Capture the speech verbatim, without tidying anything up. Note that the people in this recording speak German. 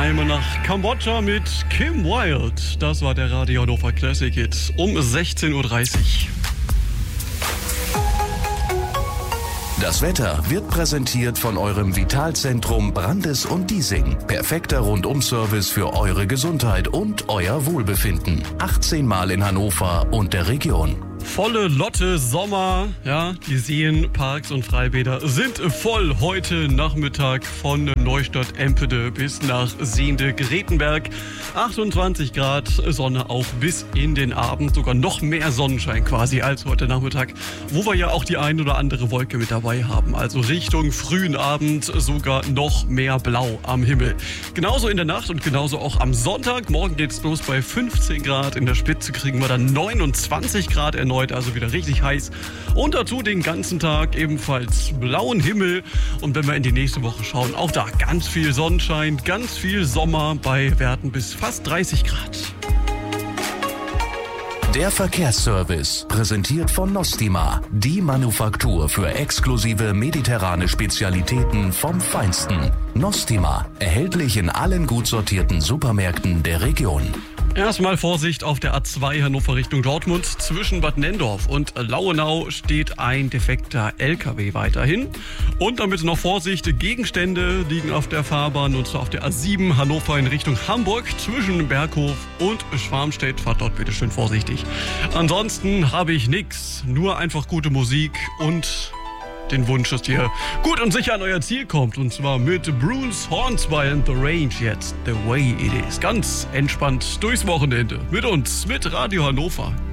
Einmal nach Kambodscha mit Kim Wilde. Das war der Radio Hannover Classic Hit um sechzehn Uhr dreißig. Das Wetter wird präsentiert von eurem Vitalzentrum Brandes und Diesing. Perfekter Rundum-Service für eure Gesundheit und euer Wohlbefinden. achtzehn Mal in Hannover und der Region. Volle Lotte Sommer, ja, die Seen, Parks und Freibäder sind voll heute Nachmittag von Neustadt-Empede bis nach Sehnde-Gretenberg. achtundzwanzig Grad, Sonne auch bis in den Abend, sogar noch mehr Sonnenschein quasi als heute Nachmittag, wo wir ja auch die ein oder andere Wolke mit dabei haben. Also Richtung frühen Abend sogar noch mehr Blau am Himmel. Genauso in der Nacht und genauso auch am Sonntag. Morgen geht's los bei fünfzehn Grad, in der Spitze kriegen wir dann neunundzwanzig Grad erneut. Also wieder richtig heiß. Und dazu den ganzen Tag ebenfalls blauen Himmel. Und wenn wir in die nächste Woche schauen, auch da ganz viel Sonnenschein, ganz viel Sommer bei Werten bis fast dreißig Grad. Der Verkehrsservice, präsentiert von Nostima, die Manufaktur für exklusive mediterrane Spezialitäten vom Feinsten. Nostima, erhältlich in allen gut sortierten Supermärkten der Region. Erstmal Vorsicht auf der A zwei Hannover Richtung Dortmund. Zwischen Bad Nenndorf und Lauenau steht ein defekter L K W weiterhin. Und damit noch Vorsicht, Gegenstände liegen auf der Fahrbahn und zwar auf der A sieben Hannover in Richtung Hamburg zwischen Berghof und Schwarmstedt. Fahrt dort bitte schön vorsichtig. Ansonsten habe ich nichts, nur einfach gute Musik und den Wunsch, dass ihr gut und sicher an euer Ziel kommt. Und zwar mit Bruce Hornsby and the Range jetzt. The Way It Is. Ganz entspannt durchs Wochenende. Mit uns, mit Radio Hannover.